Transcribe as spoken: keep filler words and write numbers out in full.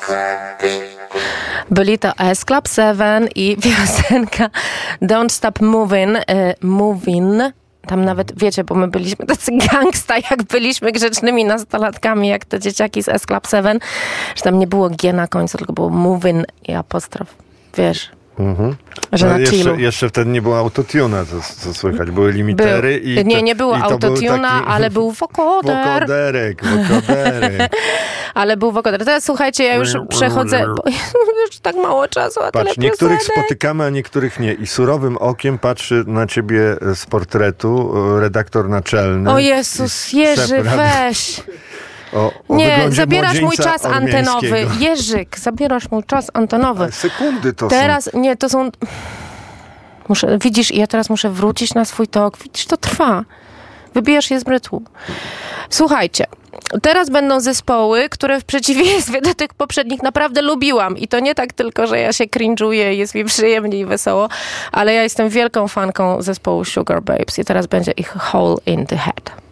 Byli to S Club siedem i piosenka Don't Stop Moving. Y, moving. Tam nawet, wiecie, bo my byliśmy tacy gangsta, jak byliśmy grzecznymi nastolatkami, jak te dzieciaki z S Club siedem, że tam nie było G na końcu, tylko było moving i apostrof. Wiesz, mhm. że no na jeszcze, chillu. jeszcze wtedy nie było autotuna, co, co słychać. Były limitery był, i... Nie, te, nie było i autotuna, był taki, ale był wokoder. Wokoderek, wokoderek. Ale był wokoder. Teraz słuchajcie, ja już przechodzę, bo już tak mało czasu, a Patrz, tyle niektórych piosenek. spotykamy, a niektórych nie. I surowym okiem patrzy na ciebie z portretu redaktor naczelny. O Jezus, Jerzy, weź. O, o nie, zabierasz mój czas ormiańskiego. antenowy. Jerzyk, zabierasz mój czas antenowy. Ale sekundy to Teraz, są. nie, to są... Muszę, widzisz, ja teraz muszę wrócić na swój tok. Widzisz, to trwa. Wybijasz je z brytłu. Słuchajcie, teraz będą zespoły, które w przeciwieństwie do tych poprzednich naprawdę lubiłam. I to nie tak tylko, że ja się cringe'uję, jest mi przyjemnie i wesoło, ale ja jestem wielką fanką zespołu Sugar Babes i teraz będzie ich Hole in the Head.